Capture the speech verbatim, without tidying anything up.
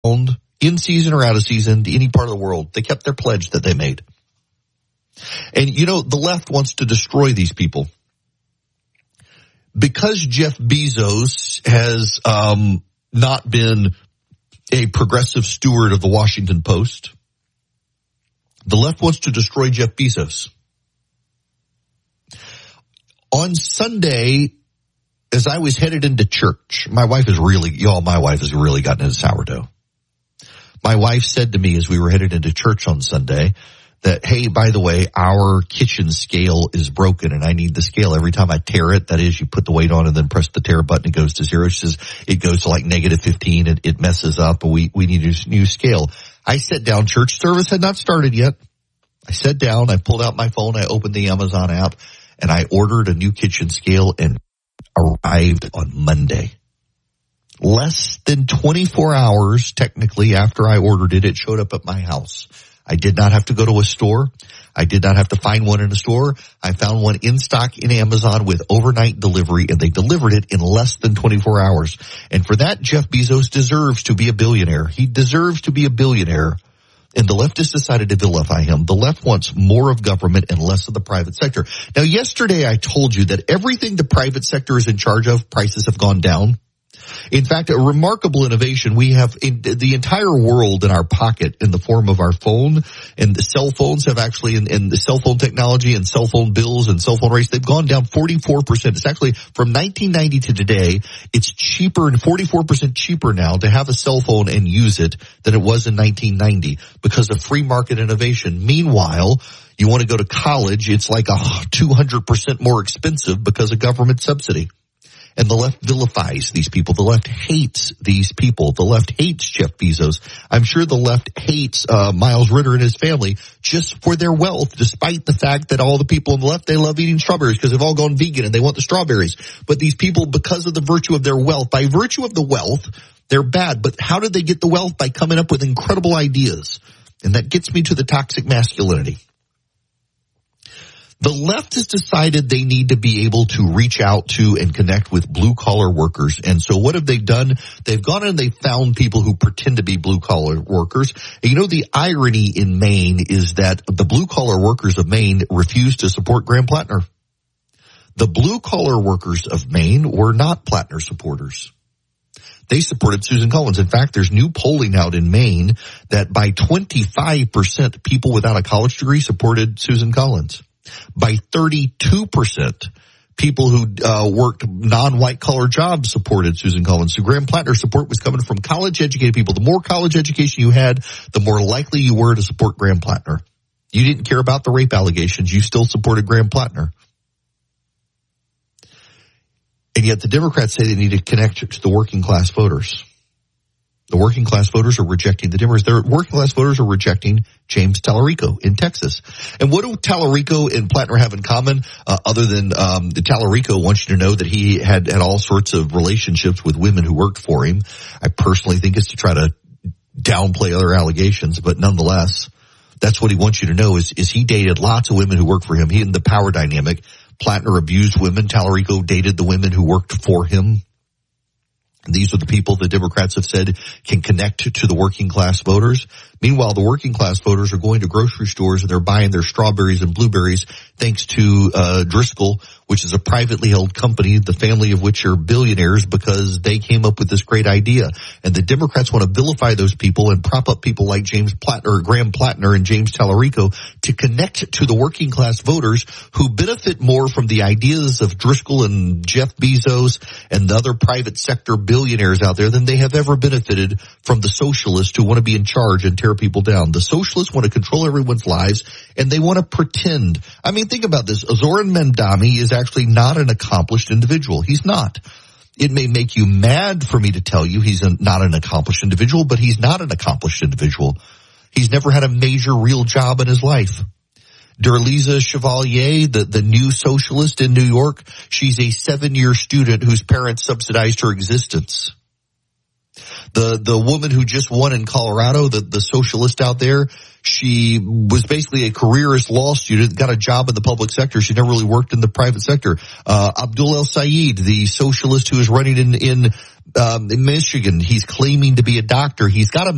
in season or out of season to any part of the world. They kept their pledge that they made. And, you know, the left wants to destroy these people. Because Jeff Bezos has um, not been a progressive steward of the Washington Post, the left wants to destroy Jeff Bezos. On Sunday, as I was headed into church, my wife is really, y'all, my wife has really gotten into sourdough. My wife said to me as we were headed into church on Sunday that, hey, by the way, our kitchen scale is broken and I need the scale. Every time I tear it, that is, you put the weight on and then press the tear button, it goes to zero. She says it goes to like negative fifteen. It, it messes up, but we, we need a new scale. I sat down. Church service had not started yet. I sat down. I pulled out my phone. I opened the Amazon app and I ordered a new kitchen scale and arrived on Monday. Less than twenty-four hours, technically, after I ordered it, it showed up at my house. I did not have to go to a store. I did not have to find one in a store. I found one in stock in Amazon with overnight delivery, and they delivered it in less than twenty-four hours. And for that, Jeff Bezos deserves to be a billionaire. He deserves to be a billionaire. And the left has decided to vilify him. The left wants more of government and less of the private sector. Now, yesterday I told you that everything the private sector is in charge of, prices have gone down. In fact, a remarkable innovation. We have in the entire world in our pocket in the form of our phone, and the cell phones have actually, in, in the cell phone technology and cell phone bills and cell phone rates, they've gone down forty-four percent. It's actually from nineteen ninety to today, it's cheaper and forty-four percent cheaper now to have a cell phone and use it than it was in nineteen ninety because of free market innovation. Meanwhile, you want to go to college, it's like a two hundred percent more expensive because of government subsidy. And the left vilifies these people. The left hates these people. The left hates Jeff Bezos. I'm sure the left hates uh, Miles Ritter and his family just for their wealth, despite the fact that all the people on the left, they love eating strawberries because they've all gone vegan and they want the strawberries. But these people, because of the virtue of their wealth, by virtue of the wealth, they're bad. But how did they get the wealth? By coming up with incredible ideas. And that gets me to the toxic masculinity. The left has decided they need to be able to reach out to and connect with blue-collar workers. And so what have they done? They've gone and they've found people who pretend to be blue-collar workers. And you know, the irony in Maine is that the blue-collar workers of Maine refused to support Graham Plattner. The blue-collar workers of Maine were not Plattner supporters. They supported Susan Collins. In fact, there's new polling out in Maine that by twenty-five percent people without a college degree supported Susan Collins. By thirty-two percent, people who uh, worked non-white collar jobs supported Susan Collins. So Graham Plattner's support was coming from college-educated people. The more college education you had, the more likely you were to support Graham Plattner. You didn't care about the rape allegations. You still supported Graham Plattner. And yet the Democrats say they need to connect to the working class voters. The working class voters are rejecting the Dems. The working class voters are rejecting James Tallarico in Texas. And what do Tallarico and Plattner have in common, uh, other than um, Tallarico wants you to know that he had, had all sorts of relationships with women who worked for him. I personally think it's to try to downplay other allegations, but nonetheless, that's what he wants you to know is, is he dated lots of women who worked for him. He in the power dynamic. Plattner abused women. Tallarico dated the women who worked for him. These are the people the Democrats have said can connect to, to the working class voters. Meanwhile, the working class voters are going to grocery stores and they're buying their strawberries and blueberries thanks to uh Driscoll, which is a privately held company, the family of which are billionaires because they came up with this great idea. And the Democrats want to vilify those people and prop up people like James Plattner, Graham Plattner and James Tallarico to connect to the working class voters who benefit more from the ideas of Driscoll and Jeff Bezos and the other private sector billionaires out there than they have ever benefited from the socialists who want to be in charge and tear people down. The socialists want to control everyone's lives and they want to pretend. I mean, think about this. Zoran Mandami is actually not an accomplished individual. He's not. It may make you mad for me to tell you he's a, not an accomplished individual, but he's not an accomplished individual. He's never had a major real job in his life. Derlisa Chevalier, the, the new socialist in New York, she's a seven-year student whose parents subsidized her existence. The, the woman who just won in Colorado, the, the socialist out there, she was basically a careerist law student, got a job in the public sector. She never really worked in the private sector. Uh, Abdul El Sayed, the socialist who is running in, in, um, in Michigan, he's claiming to be a doctor. He's got a